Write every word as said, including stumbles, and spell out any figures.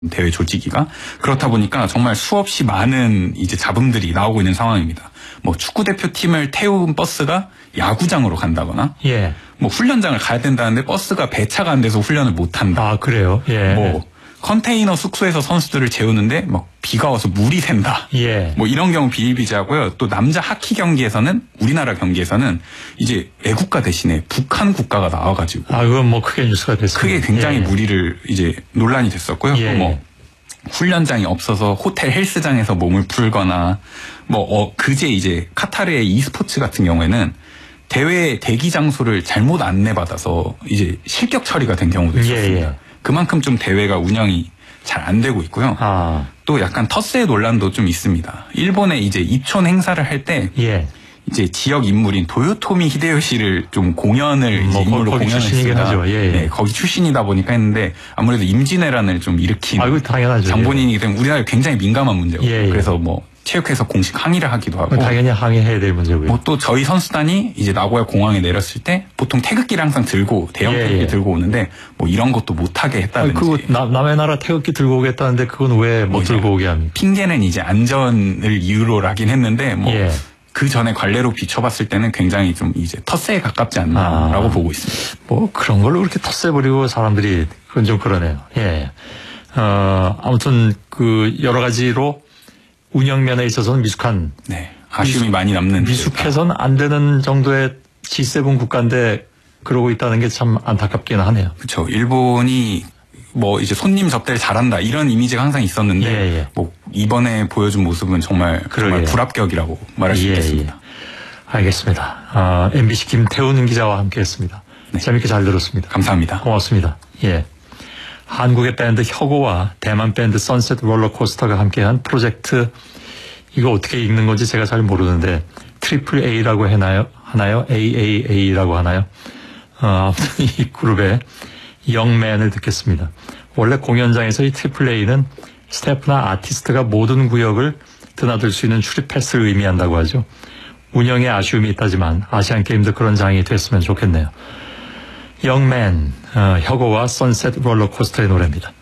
대회 조직위가. 그렇다 보니까 정말 수없이 많은 이제 잡음들이 나오고 있는 상황입니다. 뭐 축구 대표팀을 태운 버스가 야구장으로 간다거나, 예. 뭐 훈련장을 가야 된다는데 버스가 배차가 안 돼서 훈련을 못 한다. 아, 그래요? 예. 뭐 컨테이너 숙소에서 선수들을 재우는데 막 비가 와서 물이 샌다. 예. 뭐 이런 경우 비일비재하고요. 또 남자 하키 경기에서는, 우리나라 경기에서는 이제 애국가 대신에 북한 국가가 나와가지고. 아, 그건 뭐 크게 뉴스가 됐습니다. 크게 굉장히 예. 무리를 이제 논란이 됐었고요. 예. 또 뭐 훈련장이 없어서 호텔 헬스장에서 몸을 풀거나, 뭐 어, 그제 이제 카타르의 e스포츠 같은 경우에는 대회 대기 장소를 잘못 안내받아서 이제 실격 처리가 된 경우도 있었습니다. 예, 예. 그만큼 좀 대회가 운영이 잘 안 되고 있고요. 아. 또 약간 텃세 논란도 좀 있습니다. 일본에 이제 이촌 행사를 할 때 예. 이제 지역 인물인 도요토미 히데요시를 좀 공연을 뭐 이제 인물로 거기 출신이긴 공연했습니다. 하죠. 예, 예. 네, 거기 출신이다 보니까 했는데 아무래도 임진왜란을 좀 일으킨 아이고, 당연하죠. 장본인이기 때문에 우리나라에 굉장히 민감한 문제고, 예, 예. 그래서 뭐 체육회에서 공식 항의를 하기도 하고, 당연히 항의해야 될 문제고요. 뭐 또 저희 선수단이 이제 나고야 공항에 내렸을 때 보통 태극기를 항상 들고 대형 예, 태극기 예. 들고 오는데 뭐 이런 것도 못하게 했다든지. 그거 남, 남의 나라 태극기 들고 오겠다는데 그건 왜 못 들고 오게 합니까? 핑계는 이제 안전을 이유로 하긴 했는데 뭐 예. 그 전에 관례로 비춰봤을 때는 굉장히 좀 이제 텃세에 가깝지 않나라고 아. 보고 있습니다. 뭐 그런 걸로 그렇게 텃세 부리고 사람들이 그건 좀 그러네요. 예. 어, 아무튼 그 여러 가지로 운영면에 있어서는 미숙한. 네. 아쉬움이 미숙, 많이 남는. 미숙해서는 안 되는 정도의 지 세븐 국가인데 그러고 있다는 게 참 안타깝기는 하네요. 그렇죠. 일본이 뭐 이제 손님 접대를 잘한다 이런 이미지가 항상 있었는데 예, 예. 뭐 이번에 보여준 모습은 정말 정말 불합격이라고 말할 수 예, 있겠습니다. 예. 알겠습니다. 아, 엠비씨 김태훈 기자와 함께했습니다. 네. 재밌게 잘 들었습니다. 감사합니다. 고맙습니다. 예. 한국의 밴드 혁오와 대만 밴드 선셋 롤러코스터가 함께한 프로젝트, 이거 어떻게 읽는 건지 제가 잘 모르는데 트리플 A라고 하나요? 하나요? 에이에이에이라고 하나요? 어, 아무튼 이 그룹의 영맨을 듣겠습니다. 원래 공연장에서 이 트리플 A는 스태프나 아티스트가 모든 구역을 드나들 수 있는 출입 패스를 의미한다고 하죠. 운영에 아쉬움이 있다지만 아시안게임도 그런 장이 됐으면 좋겠네요. 영맨, 어, 혁오와 선셋 롤러코스터의 노래입니다.